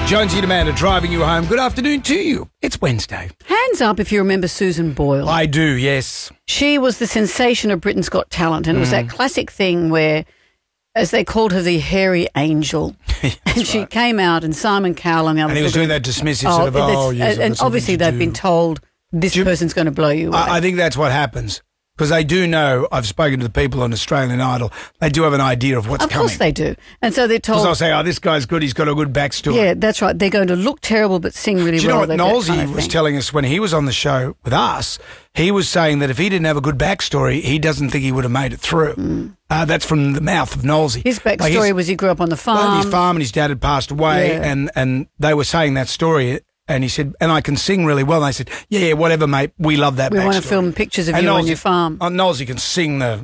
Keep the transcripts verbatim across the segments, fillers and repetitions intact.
Jonesy and Amanda driving you home. Good afternoon to you. It's Wednesday. Hands up if you remember Susan Boyle. I do, yes. She was the sensation of Britain's Got Talent, and it was that classic thing where, as they called her, the hairy angel. and she right. came out, and Simon Cowell and the other. And he was doing that dismissive sort of, this- oh, yes, and, and obviously they've been told this you- person's going to blow you away. I, I think that's what happens. Because they do know, I've spoken to the people on Australian Idol, they do have an idea of what's of coming. course they do, and so they're Because told. they'll say, oh, this guy's good, he's got a good backstory. Yeah, that's right. They're going to look terrible but sing really Do you know well. what that- that Knowlesy kind of was thing. telling us when he was on the show with us? He was saying that if he didn't have a good backstory, he doesn't think he would have made it through. Mm. Uh, that's from the mouth of Knowlesy. His backstory Like his- was he grew up on the farm. on his farm and his dad had passed away, Yeah. and, and they were saying that story. And he said, and I can sing really well. And they said, yeah, yeah, whatever, mate. We love that We backstory. want to film pictures of And you on Knowlesy- your farm. Oh, Knowlesy can sing the...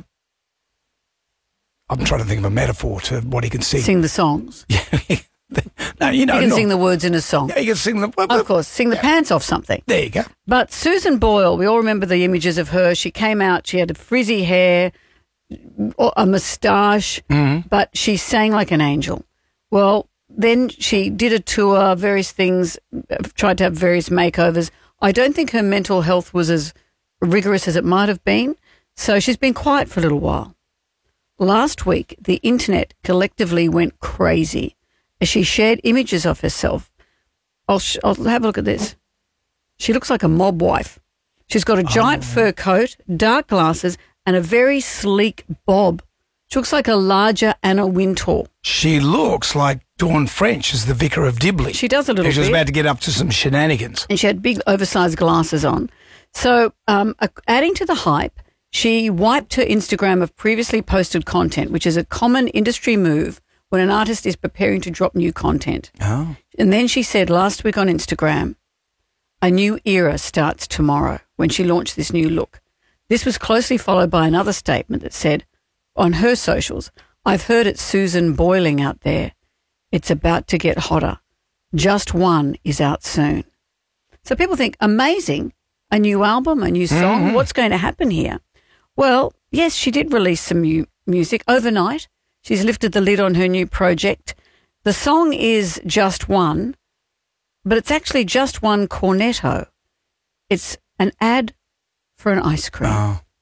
I'm trying to think of a metaphor to what he can sing. Sing the songs. no, you know, You can not- sing the words in a song. Yeah, you can sing the... Of course, sing the pants off something. There you go. But Susan Boyle, we all remember the images of her. She came out, she had a frizzy hair, a moustache, Mm-hmm. but she sang like an angel. Well, then she did a tour, various things, tried to have various makeovers. I don't think her mental health was as rigorous as it might have been, so she's been quiet for a little while. Last week, the internet collectively went crazy as she shared images of herself. I'll, sh- I'll have a look at this. She looks like a mob wife. She's got a giant Oh. fur coat, dark glasses, and a very sleek bob. She looks like a larger Anna Wintour. She looks like Dawn French as the vicar of Dibley. She does a little She was bit. about to get up to some shenanigans. And she had big oversized glasses on. So um, uh, adding to the hype, she wiped her Instagram of previously posted content, which is a common industry move when an artist is preparing to drop new content. Oh. And then she said last week on Instagram, a new era starts tomorrow, when she launched this new look. This was closely followed by another statement that said, on her socials, I've heard it's Susan boiling out there. It's about to get hotter. Just One is out soon. So people think, amazing, a new album, a new song, Mm-hmm. what's going to happen here? Well, yes, she did release some new music overnight. She's lifted the lid on her new project. The song is Just One, but it's actually Just One Cornetto. It's an ad for an ice cream. Oh.